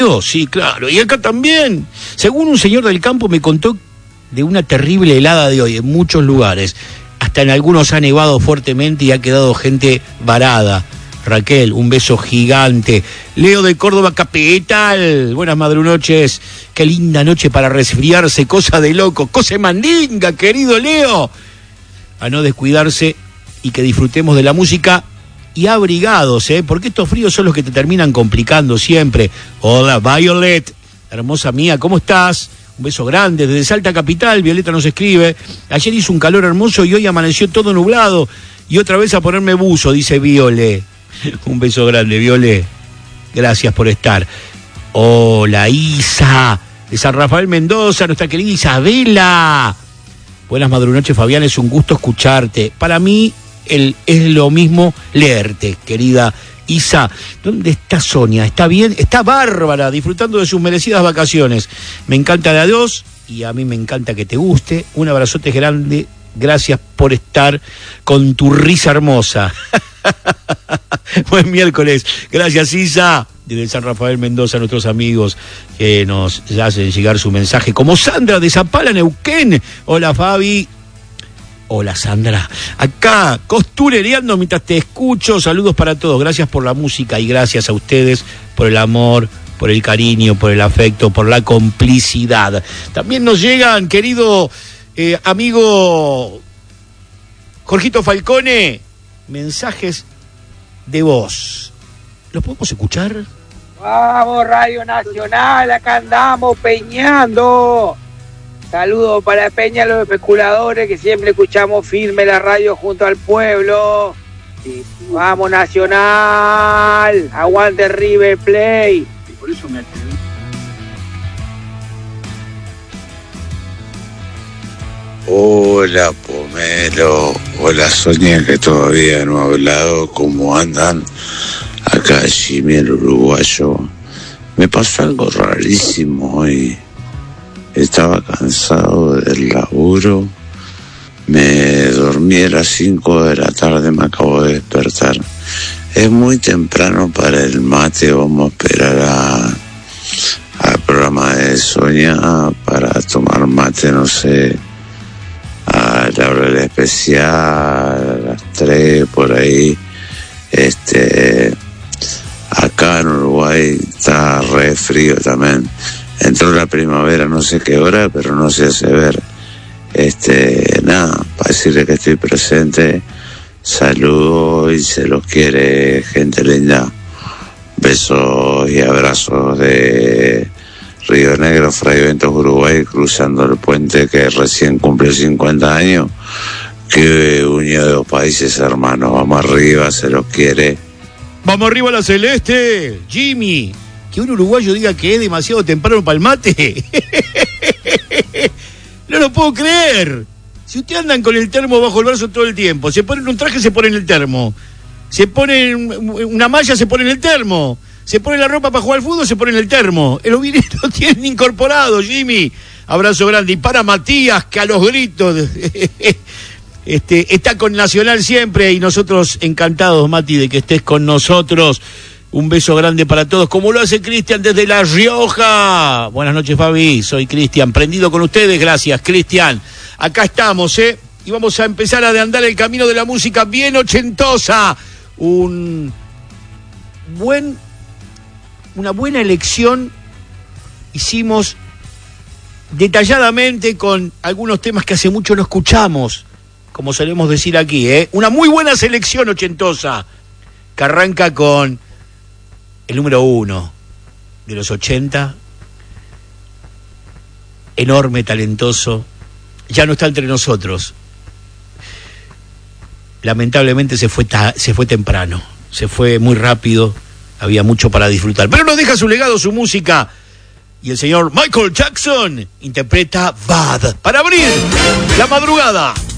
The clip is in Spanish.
Sí, claro, y acá también. Según un señor del campo me contó de una terrible helada de hoy en muchos lugares. Hasta en algunos ha nevado fuertemente y ha quedado gente varada. Raquel, un beso gigante. Leo de Córdoba Capital, buenas madrunoches. Qué linda noche para resfriarse, cosa de loco, cosa de mandinga, querido Leo. A no descuidarse y que disfrutemos de la música y abrigados, porque estos fríos son los que te terminan complicando siempre. Hola, Violet, hermosa mía, ¿cómo estás? Un beso grande, desde Salta Capital, Violeta nos escribe. Ayer hizo un calor hermoso y hoy amaneció todo nublado. Y otra vez a ponerme buzo, dice Viole. Un beso grande, Viole. Gracias por estar. Hola, Isa, de San Rafael Mendoza, nuestra querida Isabela. Buenas madrunoches, Fabián, es un gusto escucharte. Para mí es lo mismo leerte, querida Isa. ¿Dónde está Sonia? ¿Está bien? Está bárbara, disfrutando de sus merecidas vacaciones. Me encanta la 2 y a mí me encanta que te guste. Un abrazote grande. Gracias por estar con tu risa hermosa. Buen miércoles. Gracias, Isa. Desde San Rafael Mendoza, nuestros amigos que nos hacen llegar su mensaje. Como Sandra de Zapala, Neuquén. Hola, Fabi. Hola, Sandra. Acá, costurereando mientras te escucho. Saludos para todos. Gracias por la música y gracias a ustedes por el amor, por el cariño, por el afecto, por la complicidad. También nos llegan, querido amigo Jorgito Falcone, mensajes de voz. ¿Los podemos escuchar? Vamos, Radio Nacional, acá andamos peñando. Saludos para Peña, los especuladores, que siempre escuchamos firme la radio junto al pueblo. Sí. Vamos, Nacional, aguante River Play. Y por eso me atreví. Hola, Pomelo. Hola, Sonia, que todavía no ha hablado. ¿Cómo andan? Acá Jimmy, el uruguayo. Me pasó algo rarísimo hoy. Estaba cansado del laburo, me dormí a las 5 de la tarde, me acabo de despertar. Es muy temprano para el mate, vamos a esperar al programa de Sonia para tomar mate, no sé, a la hora del especial, a las 3 por ahí. Acá en Uruguay está re frío también. Entró la primavera, no sé qué hora, pero no se hace ver. Nada, para decirle que estoy presente, saludos y se los quiere, gente linda. Besos y abrazos de Río Negro, Fray Ventos, Uruguay, cruzando el puente que recién cumple 50 años. Qué unión de dos países, hermanos. Vamos arriba, se los quiere. Vamos arriba a la celeste, Jimmy. Que un uruguayo diga que es demasiado temprano para el mate. No lo puedo creer. Si ustedes andan con el termo bajo el brazo todo el tiempo, se ponen un traje, se ponen el termo. Se ponen una malla, se ponen el termo. Se ponen la ropa para jugar al fútbol, se ponen el termo. Lo tienen incorporado, Jimmy. Abrazo grande. Y para Matías, que a los gritos está con Nacional siempre. Y nosotros encantados, Mati, de que estés con nosotros. Un beso grande para todos, como lo hace Cristian desde La Rioja. Buenas noches, Fabi, soy Cristian, prendido con ustedes, gracias, Cristian. Acá estamos, y vamos a empezar a andar el camino de la música bien ochentosa. Una buena elección hicimos detalladamente con algunos temas que hace mucho no escuchamos, como solemos decir aquí, Una muy buena selección ochentosa, que arranca con el número 1 de los 80, enorme, talentoso, ya no está entre nosotros. Lamentablemente se fue temprano, se fue muy rápido, había mucho para disfrutar. Pero nos deja su legado, su música, y el señor Michael Jackson interpreta Bad para abrir la madrugada.